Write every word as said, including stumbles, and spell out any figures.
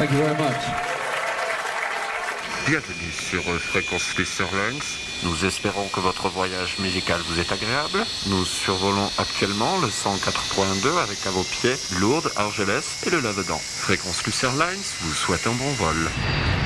Thank you very much. Bienvenue sur euh, Fréquence Plus Airlines. Nous espérons que votre voyage musical vous est agréable. Nous survolons actuellement le cent quatre point deux avec à vos pieds Lourdes, Argelès et le Lavedan. Fréquence Plus Airlines vous souhaite un bon vol.